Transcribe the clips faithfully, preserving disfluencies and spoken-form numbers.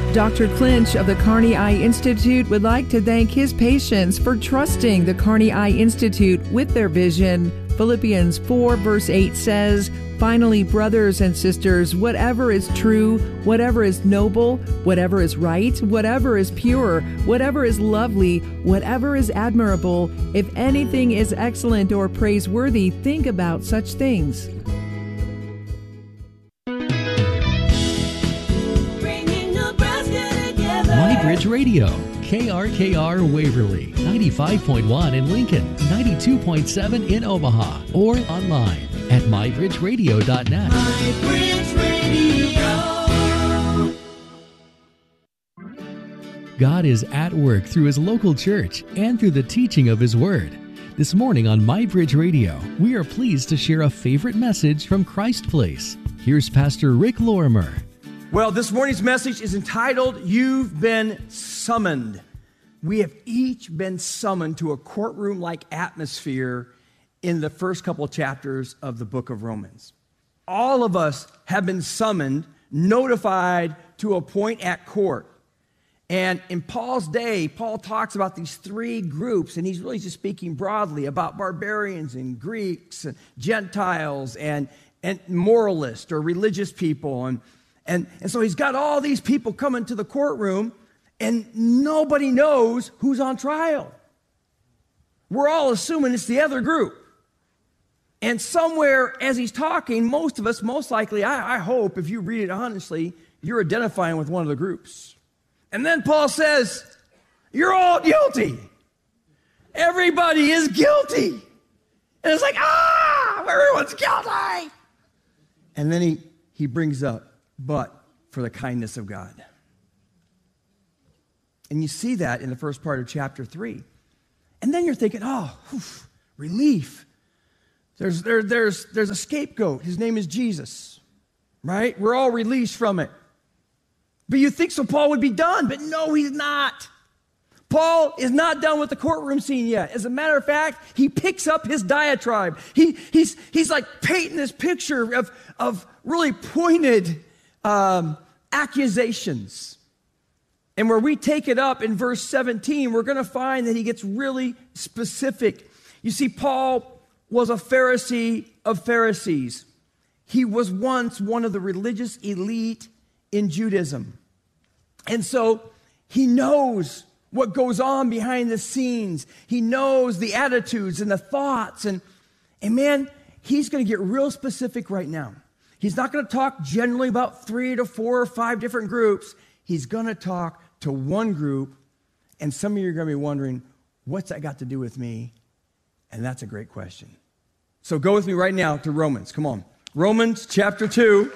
Doctor Clinch of the Carney Eye Institute would like to thank his patients for trusting the Carney Eye Institute with their vision. Philippians four verse eight says, "Finally, brothers and sisters, whatever is true, whatever is noble, whatever is right, whatever is pure, whatever is lovely, whatever is admirable, if anything is excellent or praiseworthy, think about such things." MyBridge Radio, K R K R Waverly, ninety-five point one in Lincoln, ninety-two point seven in Omaha, or online at my bridge radio dot net. MyBridge Radio. God is at work through His local church and through the teaching of His Word. This morning on MyBridge Radio, we are pleased to share a favorite message from Christ Place. Here's Pastor Rick Lorimer. Well, this morning's message is entitled, "You've Been Summoned." We have each been summoned to a courtroom-like atmosphere in the first couple of chapters of the book of Romans. All of us have been summoned, notified to a point at court. And in Paul's day, Paul talks about these three groups, and he's really just speaking broadly about barbarians and Greeks and Gentiles and, and moralists or religious people. And And, and so he's got all these people coming to the courtroom, and nobody knows who's on trial. We're all assuming it's the other group. And somewhere as he's talking, most of us, most likely, I, I hope, if you read it honestly, you're identifying with one of the groups. And then Paul says, you're all guilty. Everybody is guilty. And it's like, ah, everyone's guilty. And then he, he brings up, but for the kindness of God. And you see that in the first part of chapter three. And then you're thinking, oh, whew, relief. There's, there, there's, there's a scapegoat. His name is Jesus, right? We're all released from it. But you think so Paul would be done, but no, he's not. Paul is not done with the courtroom scene yet. As a matter of fact, he picks up his diatribe. He, he's, he's like painting this picture of, of really pointed Um, accusations. And where we take it up in verse seventeen, we're going to find that he gets really specific. You see, Paul was a Pharisee of Pharisees. He was once one of the religious elite in Judaism. And so he knows what goes on behind the scenes. He knows the attitudes and the thoughts. And, and man, he's going to get real specific right now. He's not going to talk generally about three to four or five different groups. He's going to talk to one group, and some of you are going to be wondering, what's that got to do with me? And that's a great question. So go with me right now to Romans. Come on. Romans chapter two,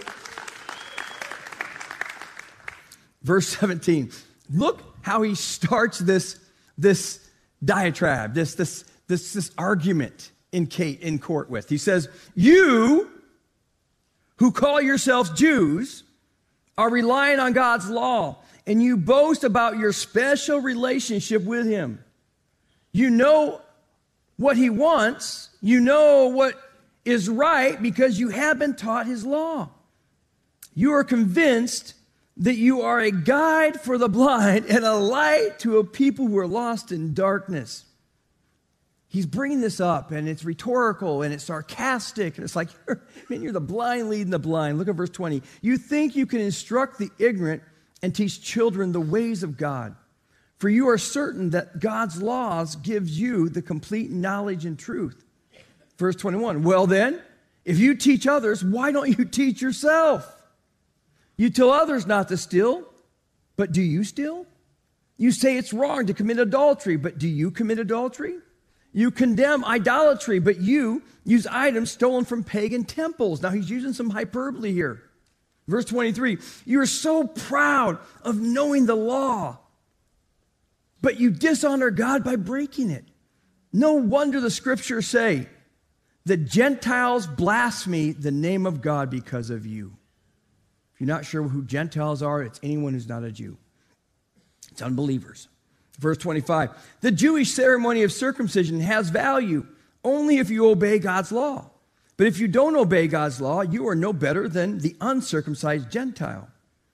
verse seventeen. Look how he starts this, this diatribe, this, this, this, this argument in, Kate, in court with. He says, you who call yourselves Jews are relying on God's law, and you boast about your special relationship with Him. You know what He wants. You know what is right because you have been taught His law. You are convinced that you are a guide for the blind and a light to a people who are lost in darkness. He's bringing this up, and it's rhetorical, and it's sarcastic, and it's like, man, you're the blind leading the blind. Look at verse twenty. You think you can instruct the ignorant and teach children the ways of God, for you are certain that God's laws gives you the complete knowledge and truth. Verse twenty-one, well then, if you teach others, why don't you teach yourself? You tell others not to steal, but do you steal? You say it's wrong to commit adultery, but do you commit adultery? You condemn idolatry, but you use items stolen from pagan temples. Now he's using some hyperbole here. Verse twenty-three, you are so proud of knowing the law, but you dishonor God by breaking it. No wonder the scriptures say, the Gentiles blaspheme the name of God because of you. If you're not sure who Gentiles are, it's anyone who's not a Jew. It's unbelievers. Verse twenty-five, the Jewish ceremony of circumcision has value only if you obey God's law. But if you don't obey God's law, you are no better than the uncircumcised Gentile.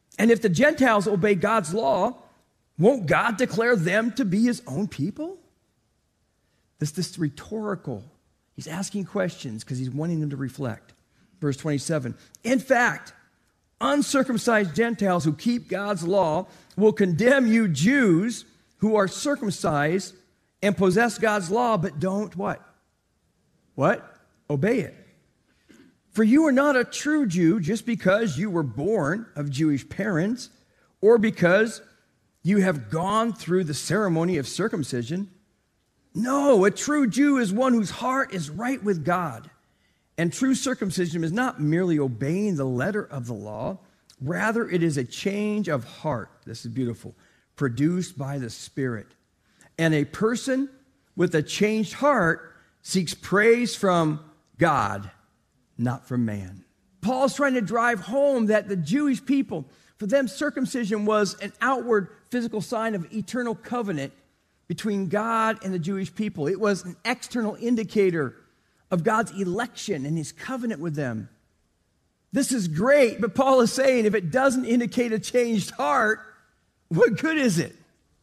And if the Gentiles obey God's law, won't God declare them to be his own people? This this rhetorical. He's asking questions because he's wanting them to reflect. Verse twenty-seven. In fact, uncircumcised Gentiles who keep God's law will condemn you Jews who are circumcised and possess God's law, but don't what? What? Obey it. For you are not a true Jew just because you were born of Jewish parents or because you have gone through the ceremony of circumcision. No, a true Jew is one whose heart is right with God. And true circumcision is not merely obeying the letter of the law. Rather, it is a change of heart. This is beautiful. Produced by the Spirit. And a person with a changed heart seeks praise from God, not from man. Paul's trying to drive home that the Jewish people, for them, circumcision was an outward physical sign of eternal covenant between God and the Jewish people. It was an external indicator of God's election and his covenant with them. This is great, but Paul is saying if it doesn't indicate a changed heart, what good is it?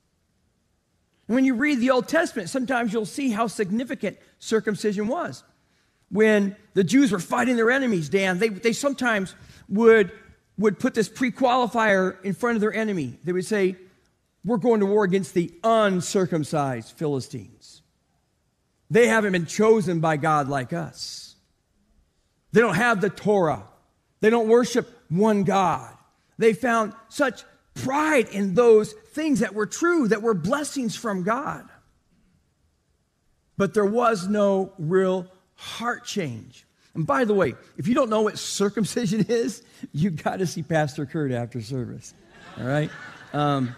When you read the Old Testament, sometimes you'll see how significant circumcision was. When the Jews were fighting their enemies, Dan, they, they sometimes would, would put this pre-qualifier in front of their enemy. They would say, we're going to war against the uncircumcised Philistines. They haven't been chosen by God like us. They don't have the Torah. They don't worship one God. They found such pride in those things that were true, that were blessings from God. But there was no real heart change. And by the way, if you don't know what circumcision is, you've got to see Pastor Kurt after service. All right? Um,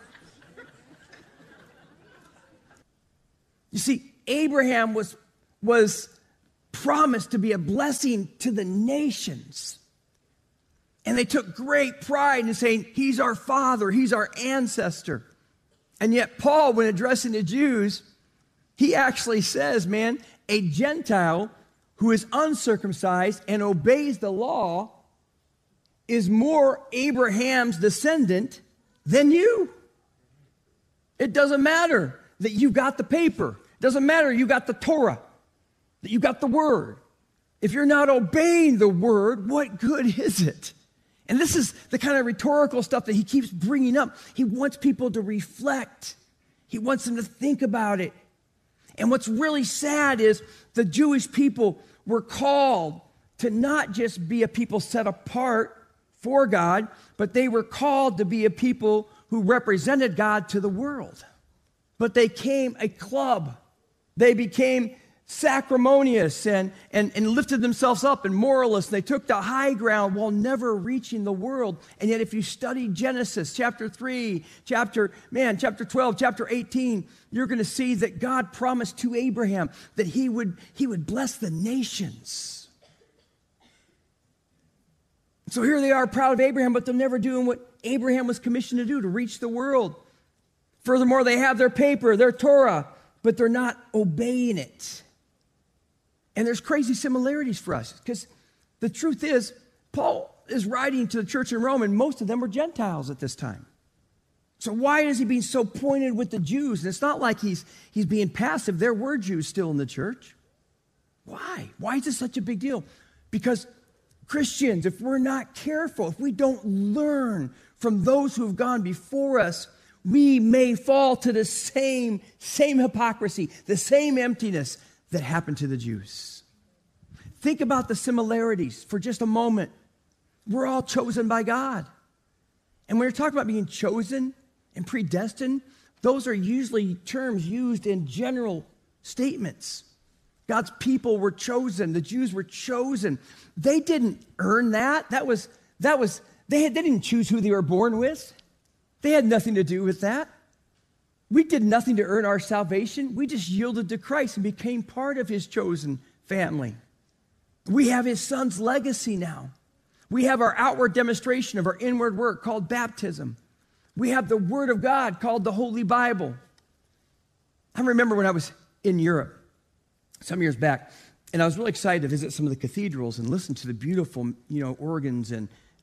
you see, Abraham was, was promised to be a blessing to the nations. And they took great pride in saying, he's our father, he's our ancestor. And yet Paul, when addressing the Jews, he actually says, man, a Gentile who is uncircumcised and obeys the law is more Abraham's descendant than you. It doesn't matter that you got the paper. It doesn't matter you got the Torah, that you got the word. If you're not obeying the word, what good is it? And this is the kind of rhetorical stuff that he keeps bringing up. He wants people to reflect. He wants them to think about it. And what's really sad is the Jewish people were called to not just be a people set apart for God, but they were called to be a people who represented God to the world. But they became a club. They became sacrimonious and, and, and lifted themselves up and moralists. They took the high ground while never reaching the world. And yet if you study Genesis chapter three, chapter, man, chapter twelve, chapter eighteen, you're going to see that God promised to Abraham that he would, he would bless the nations. So here they are proud of Abraham, but they're never doing what Abraham was commissioned to do, to reach the world. Furthermore, they have their paper, their Torah, but they're not obeying it. And there's crazy similarities for us because the truth is, Paul is writing to the church in Rome, and most of them were Gentiles at this time. So why is he being so pointed with the Jews? And it's not like he's, he's being passive. There were Jews still in the church. Why? Why is this such a big deal? Because Christians, if we're not careful, if we don't learn from those who have gone before us, we may fall to the same, same hypocrisy, the same emptiness that happened to the Jews. Think about the similarities for just a moment. We're all chosen by God. And when you're talking about being chosen and predestined, those are usually terms used in general statements. God's people were chosen. The Jews were chosen. They didn't earn that. That was, that was, they, had, they didn't choose who they were born with. They had nothing to do with that. We did nothing to earn our salvation. We just yielded to Christ and became part of his chosen family. We have his son's legacy now. We have our outward demonstration of our inward work called baptism. We have the Word of God called the Holy Bible. I remember when I was in Europe some years back, and I was really excited to visit some of the cathedrals and listen to the beautiful, you know, organs and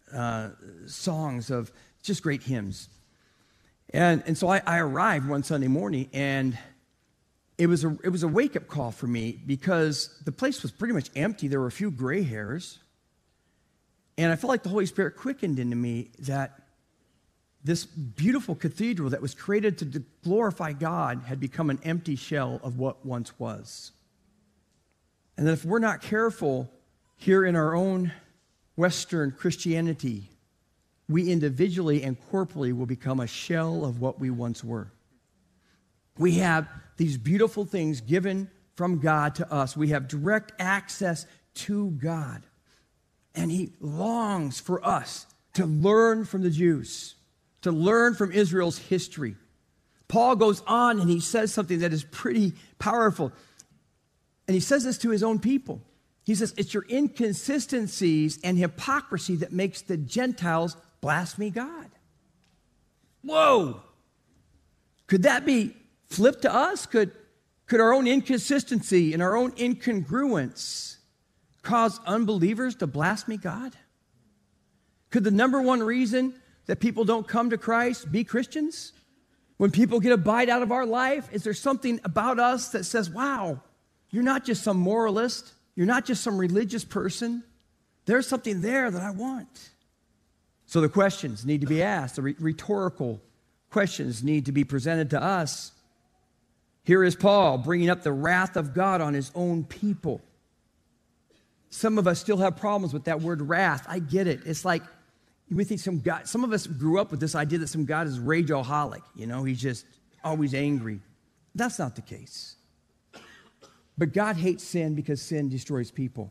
uh, songs of just great hymns. And, and so I, I arrived one Sunday morning, and it was a, it was a wake-up call for me because the place was pretty much empty. There were a few gray hairs. And I felt like the Holy Spirit quickened into me that this beautiful cathedral that was created to glorify God had become an empty shell of what once was. And that if we're not careful here in our own Western Christianity, we individually and corporally will become a shell of what we once were. We have these beautiful things given from God to us. We have direct access to God. And he longs for us to learn from the Jews, to learn from Israel's history. Paul goes on and he says something that is pretty powerful. And he says this to his own people. He says, it's your inconsistencies and hypocrisy that makes the Gentiles blaspheme God. Whoa! Could that be flipped to us? Could, could our own inconsistency and our own incongruence cause unbelievers to blaspheme God? Could the number one reason that people don't come to Christ be Christians? When people get a bite out of our life, is there something about us that says, wow, you're not just some moralist, you're not just some religious person, there's something there that I want. So the questions need to be asked, the rhetorical questions need to be presented to us. Here is Paul bringing up the wrath of God on his own people. Some of us still have problems with that word wrath. I get it. It's like we think some God, some of us grew up with this idea that some God is rageaholic. You know, he's just always angry. That's not the case. But God hates sin because sin destroys people.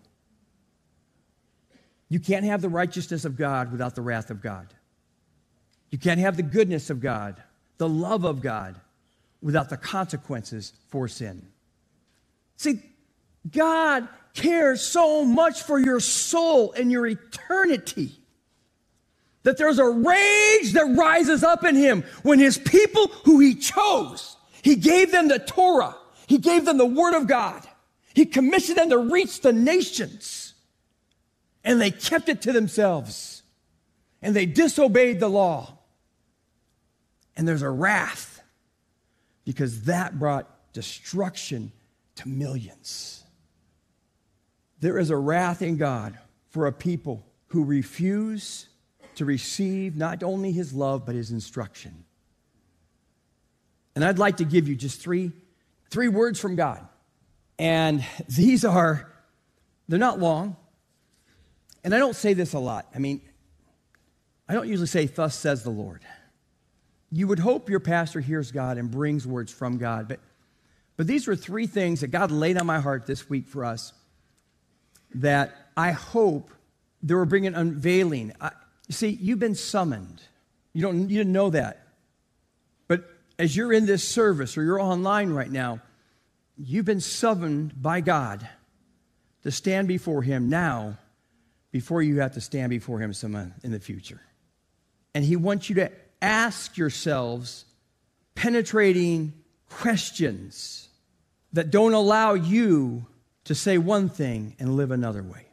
You can't have the righteousness of God without the wrath of God. You can't have the goodness of God, the love of God, without the consequences for sin. See, God cares so much for your soul and your eternity that there's a rage that rises up in him when his people who he chose, he gave them the Torah, he gave them the Word of God, he commissioned them to reach the nations, and they kept it to themselves, and they disobeyed the law. And there's a wrath because that brought destruction to millions. There is a wrath in God for a people who refuse to receive not only his love, but his instruction. And I'd like to give you just three, three words from God. And these are, they're not long. And I don't say this a lot. I mean, I don't usually say, thus says the Lord. You would hope your pastor hears God and brings words from God. But, but these were three things that God laid on my heart this week for us that I hope they were bringing unveiling. I, you see, you've been summoned. You don't, you didn't know that. But as you're in this service or you're online right now, you've been summoned by God to stand before him now before you have to stand before him some in the future. And he wants you to ask yourselves penetrating questions that don't allow you to say one thing and live another way.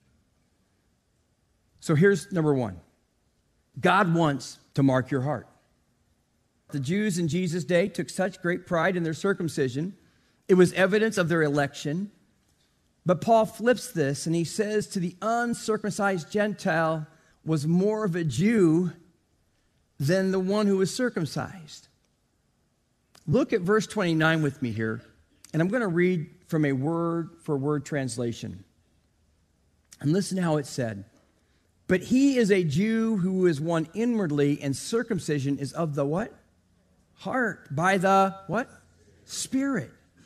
So here's number one. God wants to mark your heart. The Jews in Jesus' day took such great pride in their circumcision. It was evidence of their election. But Paul flips this and he says to the uncircumcised Gentile was more of a Jew than the one who was circumcised. Look at verse twenty-nine with me here. And I'm going to read from a word-for-word translation. And listen how it said. But he is a Jew who is one inwardly, and circumcision is of the what? Heart. By the what? Spirit.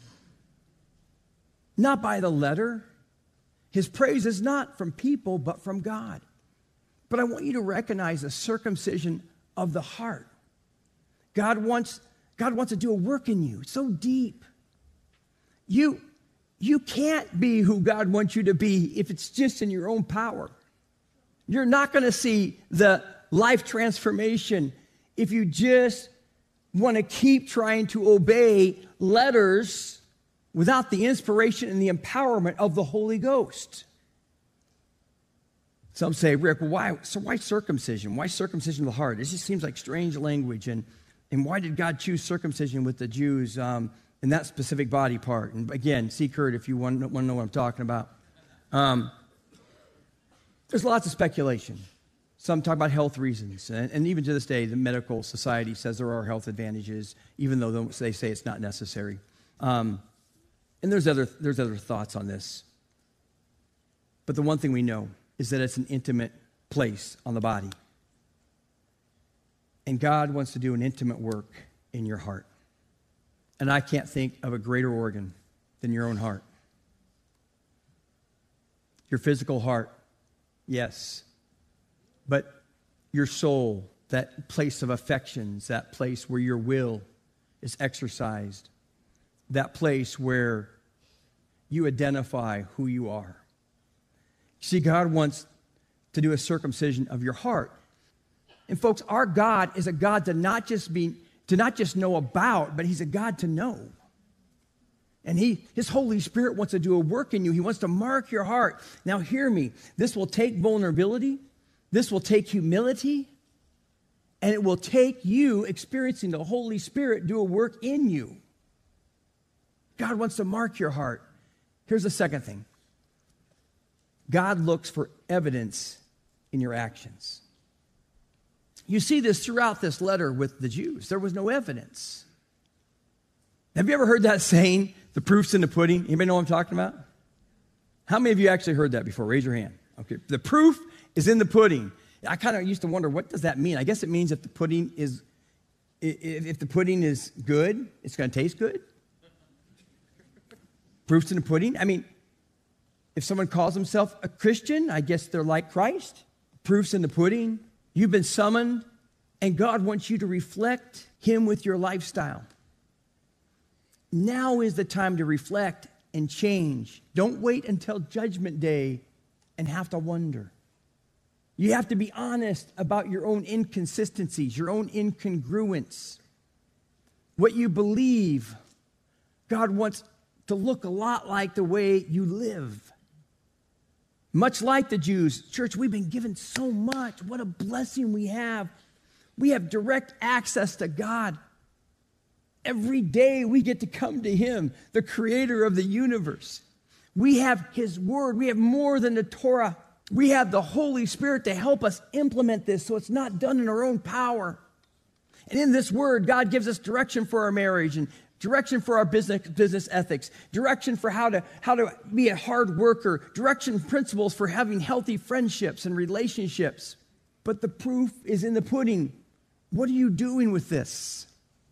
Not by the letter. His praise is not from people, but from God. But I want you to recognize the circumcision of the heart. God wants, God wants to do a work in you. It's so deep. You, you can't be who God wants you to be if it's just in your own power. You're not going to see the life transformation if you just want to keep trying to obey letters without the inspiration and the empowerment of the Holy Ghost. Some say, Rick, well, why, so why circumcision? Why circumcision of the heart? It just seems like strange language. And, and why did God choose circumcision with the Jews um, in that specific body part? And again, see Kurt if you want, want to know what I'm talking about. Um, there's lots of speculation. Some talk about health reasons. And, and even to this day, the medical society says there are health advantages, even though they say it's not necessary. Um, and there's other, there's other thoughts on this. But the one thing we know is that it's an intimate place on the body. And God wants to do an intimate work in your heart. And I can't think of a greater organ than your own heart. Your physical heart, yes. But your soul, that place of affections, that place where your will is exercised, that place where you identify who you are. See, God wants to do a circumcision of your heart. And folks, our God is a God to not just be, to not just know about, but he's a God to know. And he, his Holy Spirit wants to do a work in you. He wants to mark your heart. Now hear me. This will take vulnerability. This will take humility. And it will take you experiencing the Holy Spirit do a work in you. God wants to mark your heart. Here's the second thing. God looks for evidence in your actions. You see this throughout this letter with the Jews. There was no evidence. Have you ever heard that saying, the proof's in the pudding? Anybody know what I'm talking about? How many of you actually heard that before? Raise your hand. Okay, the proof is in the pudding. I kind of used to wonder, what does that mean? I guess it means if the pudding is, if the pudding is good, it's going to taste good. Proof's in the pudding. I mean, if someone calls himself a Christian, I guess they're like Christ. Proof's in the pudding. You've been summoned, and God wants you to reflect him with your lifestyle. Now is the time to reflect and change. Don't wait until Judgment Day and have to wonder. You have to be honest about your own inconsistencies, your own incongruence. What you believe, God wants to look a lot like the way you live. Much like the Jews, church, we've been given so much. What a blessing we have. We have direct access to God. Every day we get to come to him, the creator of the universe. We have his word. We have more than the Torah. We have the Holy Spirit to help us implement this so it's not done in our own power. And in this word, God gives us direction for our marriage and direction for our business, business ethics, direction for how to, how to be a hard worker, direction principles for having healthy friendships and relationships. But the proof is in the pudding. What are you doing with this?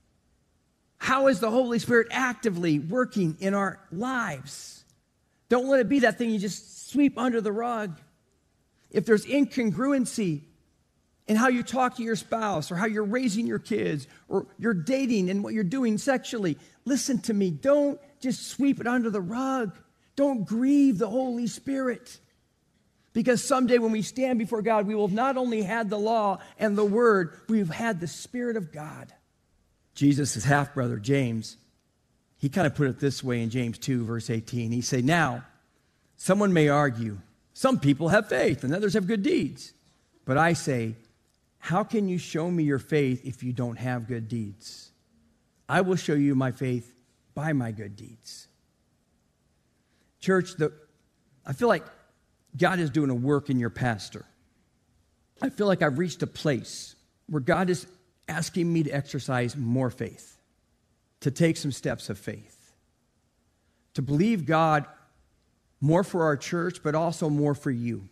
How is the Holy Spirit actively working in our lives? Don't let it be that thing you just sweep under the rug. If there's incongruency in how you talk to your spouse or how you're raising your kids or you're dating and what you're doing sexually, listen to me. Don't just sweep it under the rug. Don't grieve the Holy Spirit. Because someday when we stand before God, we will have not only had the law and the word, we've had the Spirit of God. Jesus' half-brother, James, he kind of put it this way in James two, verse eighteen. He said, now, someone may argue, some people have faith and others have good deeds. But I say, how can you show me your faith if you don't have good deeds? I will show you my faith by my good deeds. Church, the, I feel like God is doing a work in your pastor. I feel like I've reached a place where God is asking me to exercise more faith, to take some steps of faith, to believe God more for our church, but also more for you.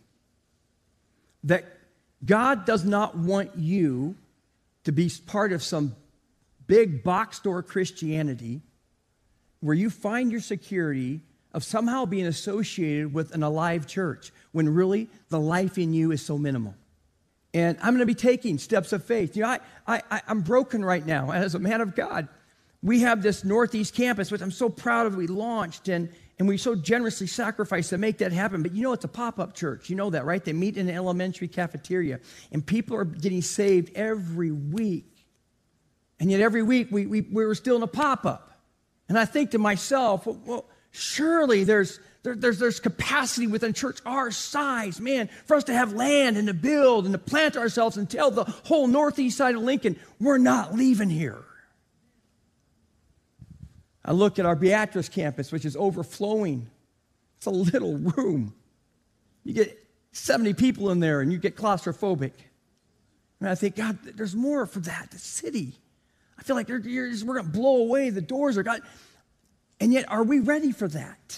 That God does not want you to be part of some big box store Christianity where you find your security of somehow being associated with an alive church when really the life in you is so minimal. And I'm going to be taking steps of faith. You know, I, I, I'm broken right now. As a man of God, we have this Northeast campus, which I'm so proud of. We launched, and, and we so generously sacrificed to make that happen. But you know, it's a pop-up church. You know that, right? They meet in an elementary cafeteria, and people are getting saved every week. And yet every week, we, we, we were still in a pop-up. And I think to myself, well, well surely there's, there, there's, there's capacity within church our size, man, for us to have land and to build and to plant ourselves and tell the whole northeast side of Lincoln, we're not leaving here. I look at our Beatrice campus, which is overflowing. It's a little room. You get seventy people in there and you get claustrophobic. And I think, God, there's more for that, the city. I feel like you're, you're just, we're going to blow away. The doors are gone. And yet, are we ready for that?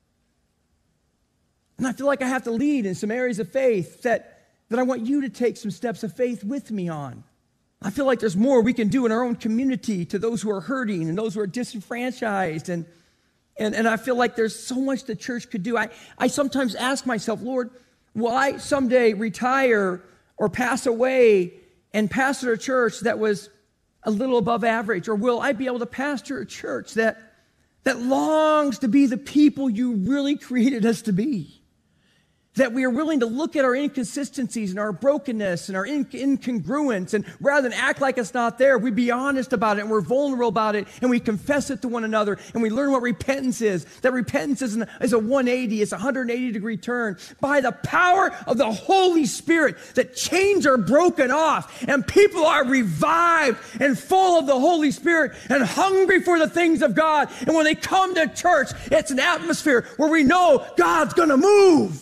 And I feel like I have to lead in some areas of faith that, that I want you to take some steps of faith with me on. I feel like there's more we can do in our own community to those who are hurting and those who are disenfranchised. And, and, and I feel like there's so much the church could do. I, I sometimes ask myself, Lord, will I someday retire or pass away and pastor a church that was a little above average? Or will I be able to pastor a church that, that longs to be the people you really created us to be? That we are willing to look at our inconsistencies and our brokenness and our in- incongruence, and rather than act like it's not there, we be honest about it and we're vulnerable about it and we confess it to one another and we learn what repentance is. That repentance is, an, is a one eighty, it's a one hundred eighty degree turn by the power of the Holy Spirit, that chains are broken off and people are revived and full of the Holy Spirit and hungry for the things of God. And when they come to church, it's an atmosphere where we know God's going to move.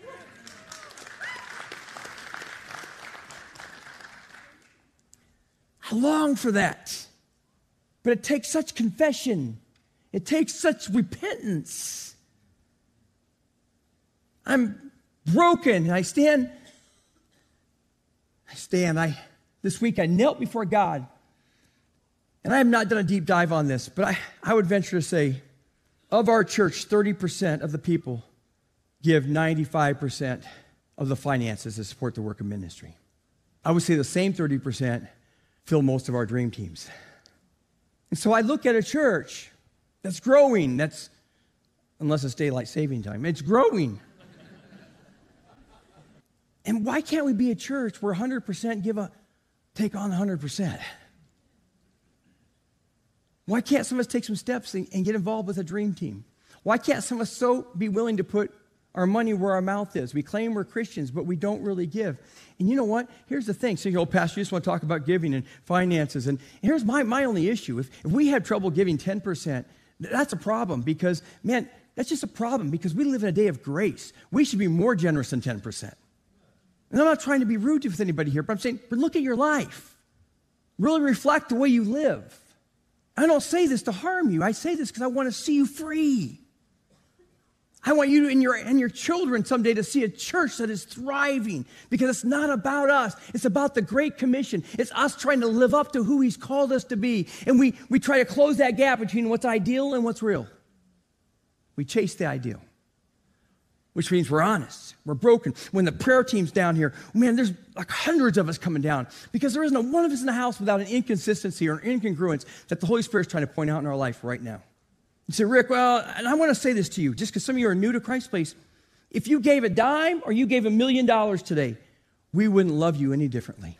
I long for that. But it takes such confession. It takes such repentance. I'm broken. I stand, I stand. I this week I knelt before God. And I have not done a deep dive on this, but I, I would venture to say, of our church, thirty percent of the people give ninety-five percent of the finances to support the work of ministry. I would say the same thirty percent fill most of our dream teams. And so I look at a church that's growing, that's, unless it's daylight saving time, it's growing. And why can't we be a church where one hundred percent give a, take on one hundred percent? Why can't some of us take some steps and, and get involved with a dream team? Why can't some of us so be willing to put our money where our mouth is? We claim we're Christians, but we don't really give. And you know what? Here's the thing. So, you know, Pastor, you just want to talk about giving and finances. And here's my, my only issue. If, if we have trouble giving ten percent, that's a problem because, man, that's just a problem because we live in a day of grace. We should be more generous than ten percent. And I'm not trying to be rude with anybody here, but I'm saying, but look at your life. Really reflect the way you live. I don't say this to harm you. I say this because I want to see you free. I want you and your, and your children someday to see a church that is thriving because it's not about us. It's about the Great Commission. It's us trying to live up to who He's called us to be. And we, we try to close that gap between what's ideal and what's real. We chase the ideal, which means we're honest. We're broken. When the prayer team's down here, man, there's like hundreds of us coming down because there isn't one of us in the house without an inconsistency or an incongruence that the Holy Spirit's trying to point out in our life right now. You say, Rick, well, and I want to say this to you, just because some of you are new to Christ's Place. If you gave a dime or you gave a million dollars today, we wouldn't love you any differently.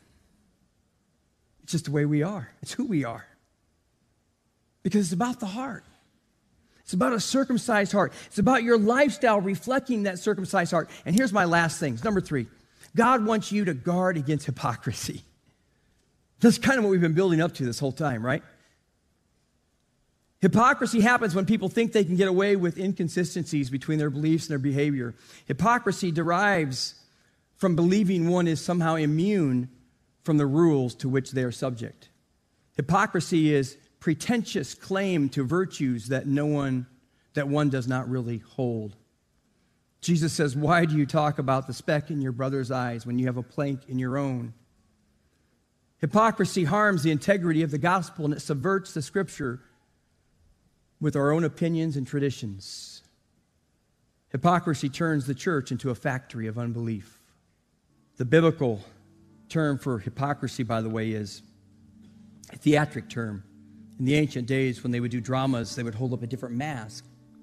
It's just the way we are. It's who we are. Because it's about the heart. It's about a circumcised heart. It's about your lifestyle reflecting that circumcised heart. And here's my last thing. Number three, God wants you to guard against hypocrisy. That's kind of what we've been building up to this whole time, right? Hypocrisy happens when people think they can get away with inconsistencies between their beliefs and their behavior. Hypocrisy derives from believing one is somehow immune from the rules to which they are subject. Hypocrisy is pretentious claim to virtues that no one, that one does not really hold. Jesus says, why do you talk about the speck in your brother's eyes when you have a plank in your own? Hypocrisy harms the integrity of the gospel and it subverts the scripture with our own opinions and traditions. Hypocrisy turns the church into a factory of unbelief. The biblical term for hypocrisy, by the way, is a theatric term. In the ancient days, when they would do dramas, they would hold up a different mask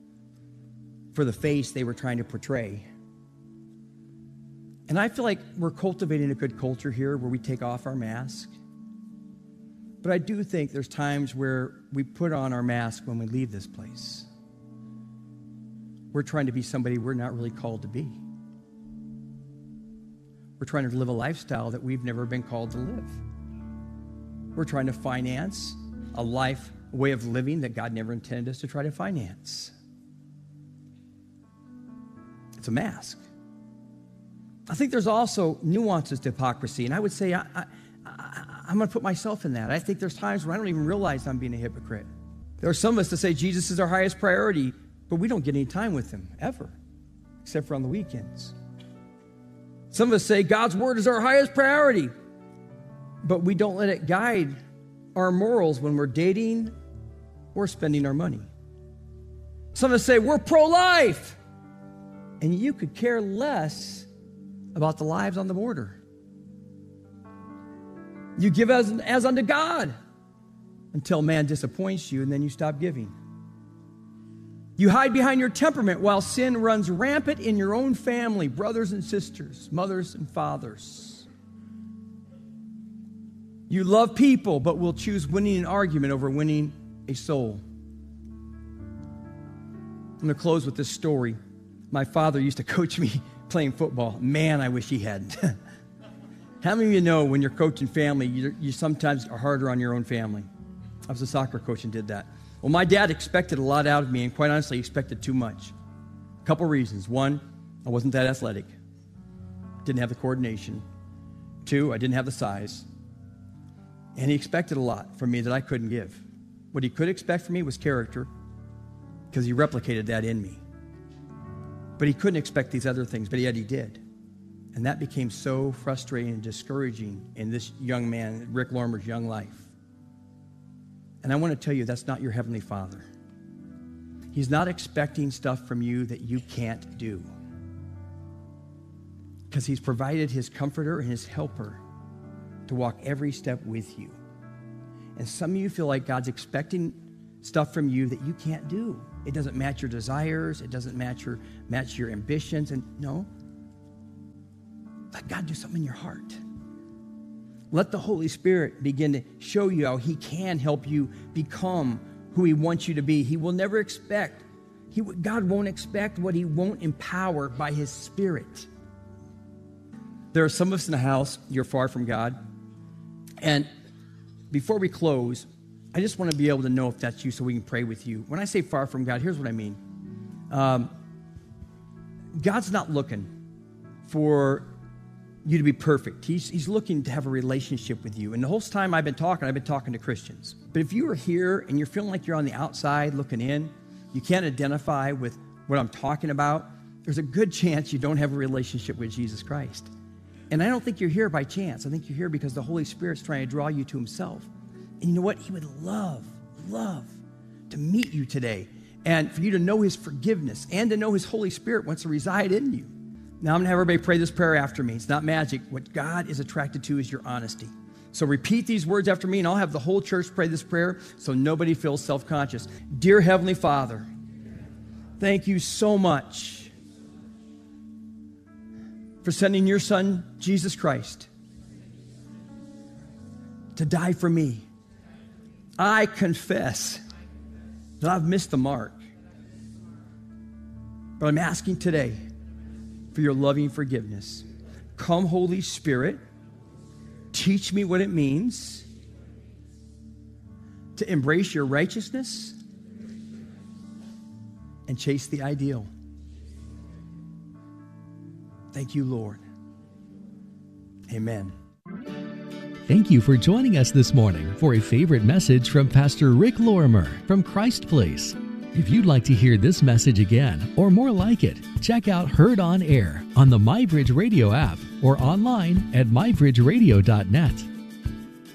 for the face they were trying to portray. And I feel like we're cultivating a good culture here where we take off our mask. But I do think there's times where we put on our mask when we leave this place. we're trying to be somebody we're not really called to be. We're trying to live a lifestyle that we've never been called to live. We're trying to finance a life, a way of living that God never intended us to try to finance. It's a mask. I think there's also nuances to hypocrisy, and I would say I, I, I, I'm going to put myself in that. I think there's times when I don't even realize I'm being a hypocrite. There are some of us that say Jesus is our highest priority, but we don't get any time with him, ever, except for on the weekends. Some of us say God's word is our highest priority, but we don't let it guide our morals when we're dating or spending our money. Some of us say we're pro-life, and you could care less about the lives on the border. You give as, as unto God until man disappoints you, and then you stop giving. You hide behind your temperament while sin runs rampant in your own family, brothers and sisters, mothers and fathers. You love people, but will choose winning an argument over winning a soul. I'm going to close with this story. My father used to coach me playing football. Man, I wish he hadn't. How many of you know when you're coaching family, you, you sometimes are harder on your own family? I was a soccer coach and did that. Well, my dad expected a lot out of me, and quite honestly, he expected too much. A couple reasons. One, I wasn't that athletic. Didn't have the coordination. Two, I didn't have the size. And he expected a lot from me that I couldn't give. What he could expect from me was character, because he replicated that in me. But he couldn't expect these other things, but yet he did. And that became so frustrating and discouraging in this young man, Rick Lorimer's young life. And I want to tell you, that's not your Heavenly Father. He's not expecting stuff from you that you can't do. Because he's provided his comforter and his helper to walk every step with you. And some of you feel like God's expecting stuff from you that you can't do. It doesn't match your desires. It doesn't match your, match your ambitions. And no, let God do something in your heart. Let the Holy Spirit begin to show you how he can help you become who he wants you to be. He will never expect, he, God won't expect what he won't empower by his Spirit. There are some of us in the house, you're far from God. And before we close, I just want to be able to know if that's you so we can pray with you. When I say far from God, here's what I mean. Um, God's not looking for you to be perfect. He's, he's looking to have a relationship with you. And the whole time I've been talking, I've been talking to Christians. But if you are here and you're feeling like you're on the outside looking in, you can't identify with what I'm talking about, there's a good chance you don't have a relationship with Jesus Christ. And I don't think you're here by chance. I think you're here because the Holy Spirit's trying to draw you to himself. And you know what? He would love, love to meet you today and for you to know his forgiveness and to know his Holy Spirit wants to reside in you. Now, I'm going to have everybody pray this prayer after me. It's not magic. What God is attracted to is your honesty. So repeat these words after me, and I'll have the whole church pray this prayer so nobody feels self-conscious. Dear Heavenly Father, thank you so much for sending your Son, Jesus Christ, to die for me. I confess that I've missed the mark, but I'm asking today for your loving forgiveness. Come, Holy Spirit, teach me what it means to embrace your righteousness and chase the ideal. Thank you, Lord. Amen. Thank you for joining us this morning for a favorite message from Pastor Rick Lorimer from Christ Place. If you'd like to hear this message again or more like it, check out Heard on Air on the MyBridge Radio app or online at my bridge radio dot net.